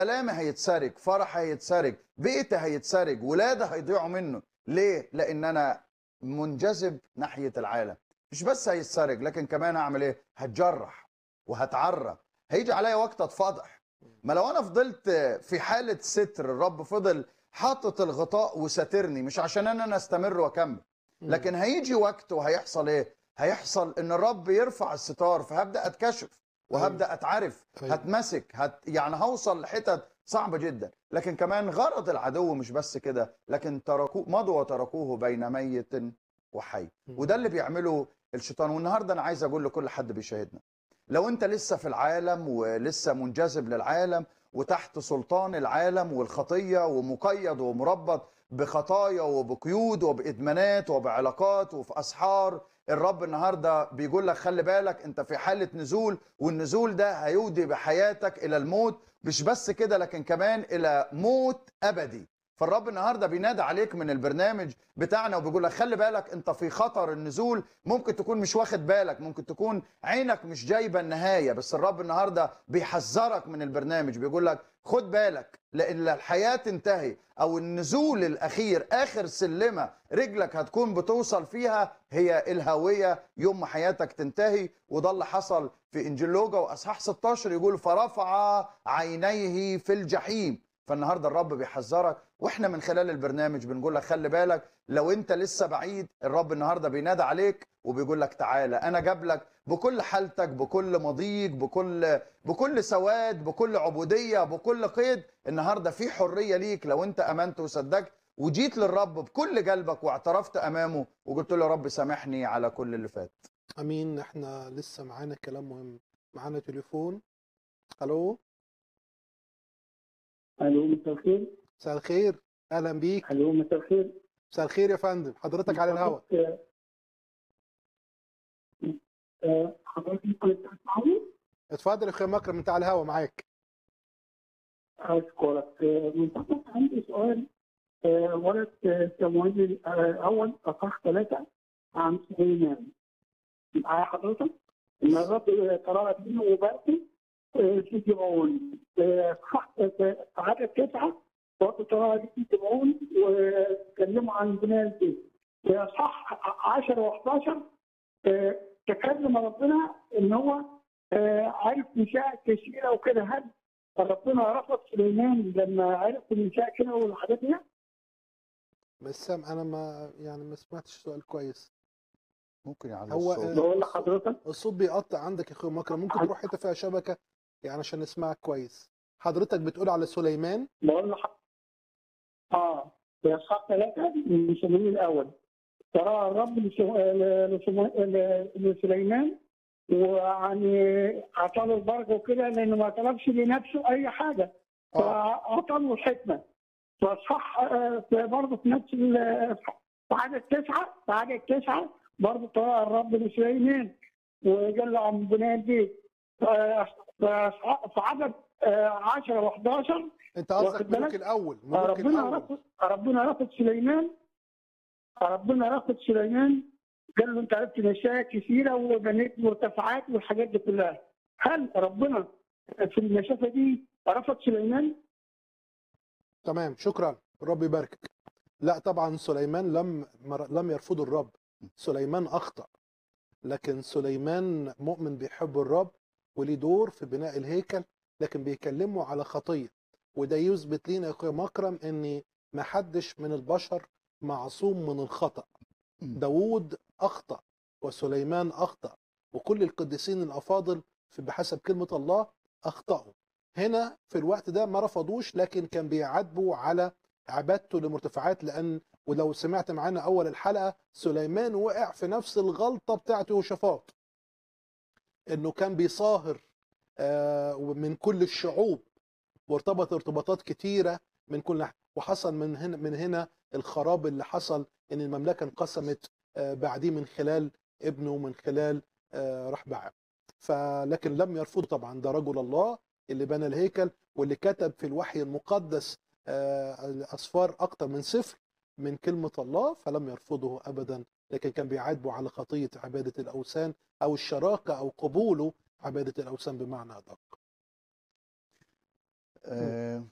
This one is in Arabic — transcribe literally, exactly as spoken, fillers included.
سلامي هيتسرق، فرح هيتسرق، بيتي هيتسرق، ولادي هيضيعوا منه. ليه؟ لان انا منجذب ناحيه العالم. مش بس هيتسرق، لكن كمان هعمل ايه؟ هتجرح وهتعرى. هيجي عليا وقت اتفضح. ما لو انا فضلت في حاله ستر، الرب فضل حاطط الغطاء وساترني، مش عشان انا أنا استمر واكمل، مم. لكن هيجي وقت وهيحصل ايه؟ هيحصل ان الرب يرفع الستار، فهبدا اتكشف ايوه، وهبدا اتعرف، ايوه. هتمسك، هت يعني هوصل لحتت صعبه جدا. لكن كمان غرض العدو مش بس كده، لكن تركوه، مضوا وتركوه بين ميت وحي. وده مم. اللي بيعمله الشيطان. والنهارده انا عايز اقول لكل حد بيشاهدنا، لو انت لسه في العالم ولسه منجذب للعالم وتحت سلطان العالم والخطيه ومقيد ومربط بخطايا وبقيود وبادمانات وبعلاقات وفي اسحار، الرب النهارده بيقول لك خلي بالك، انت في حاله نزول، والنزول ده هيودي بحياتك الى الموت. مش بس كده، لكن كمان الى موت ابدي. فالرب النهارده بينادى عليك من البرنامج بتاعنا وبيقول لك خلي بالك، انت في خطر النزول. ممكن تكون مش واخد بالك، ممكن تكون عينك مش جايبه النهايه، بس الرب النهارده بيحذرك من البرنامج، بيقول لك خد بالك، لان الحياه تنتهي، او النزول الاخير، اخر سلمه رجلك هتكون بتوصل فيها هي الهاويه، يوم ما حياتك تنتهي. وده اللي حصل في انجيل لوقا واصحاح ستاشر، يقول فرفع عينيه في الجحيم. فالنهارده الرب بيحذرك، واحنا من خلال البرنامج بنقول لك خلي بالك، لو انت لسه بعيد، الرب النهارده بينادى عليك وبيقول لك تعالى، انا جاب لك بكل حالتك، بكل مضيق، بكل بكل سواد، بكل عبوديه، بكل قيد. النهارده في حريه ليك لو انت امنت وصدقت وجيت للرب بكل قلبك واعترفت امامه وقلت له يا رب سامحني على كل اللي فات. امين. احنا لسه معانا كلام مهم. معانا تليفون. الو. الو، مساء الخير. مساء الخير. اهلا بيك. الو، مساء الخير. مساء الخير يا فندم، حضرتك على الهواء. حضرتك آه، حضرتك ممكن تسمعني؟ اتفضل يا اخويا مكرم، انت على الهواء معاك. اشكرك. آه، من فضلك عندي سؤال. آه، ورد آه، سموئيل آه، اول اصحاح ثلاثه عن سليمان. معايا حضرتك؟ ان الرب قرار بينه وبركه في جبعون. آه، صح، في عدد تسعه برضه قرار في جبعون واتكلموا عن بناء البيت. في صح عشرة و11 تكلم ربنا ان هو آه، عرف نساء كثيره وكده. هل ربنا رفض سليمان لما عرف النساء كده والحاجات دي؟ بس سام انا ما يعني ما سمعتش السؤال كويس. ممكن يعلي هو الصوت؟ آه، بقول الصوت لحضرتك الصوت بيقطع عندك يا اخويا مكرم، ممكن تروح حته فيها شبكه يعني عشان نسمعك كويس. حضرتك بتقول على سليمان. بقول لحضرتك اه في اصحاح ثلاثه من سليمان الاول ترى الرب لسو- لسو- لسليمان، ويعني اعطاه له البركه وكده لانه ما طلبش لنفسه اي حاجه، اه. فاعطاه له الحكمه. فصح آه، في برضه في نفس ال- في عدد تسعه في عدد تسعه برضه ترى الرب لسليمان وقال له عن بناء البيت. ف- ف- في عدد عشرة و11 انت واخد قصدك ملوك بالك؟ الاول، ملوك ربنا الاول. رفض ربنا رفض سليمان ربنا رفض سليمان. قال له انت عرفت نساء كثيره وبنيت مرتفعات والحاجات دي كلها. هل ربنا في المسافه دي رفض سليمان؟ تمام، شكرا، الرب يباركك. لا طبعا سليمان لم مر- لم يرفض الرب. سليمان اخطأ، لكن سليمان مؤمن بيحب الرب وليه دور في بناء الهيكل، لكن بيكلمه على خطية. وده يثبت لينا يا اخويا مكرم ان ما حدش من البشر معصوم من الخطأ. داوود اخطأ وسليمان اخطأ وكل القديسين الافاضل في بحسب كلمة الله اخطأوا. هنا في الوقت ده ما رفضوش، لكن كان بيعاتبوا على عبادته لمرتفعات. لان ولو سمعت معانا اول الحلقة، سليمان وقع في نفس الغلطة بتاعت يهوشافاط، انه كان بيصاهر آه، من كل الشعوب، وارتبط ارتباطات كتيرة من كل ناحية. وحصل من هنا من هنا الخراب اللي حصل، ان المملكة انقسمت آه، بعديه من خلال ابنه ومن خلال آه، رحبعام. فلكن لم يرفض طبعا، ده رجل الله اللي بنى الهيكل واللي كتب في الوحي المقدس آه، الأسفار أكتر من سفر من كلمة الله، فلم يرفضه أبدا، لكن كان بيعاتبه على خطية عبادة الأوثان أو الشراكة أو قبوله عبادة الأوثان بمعنى أدق. آه،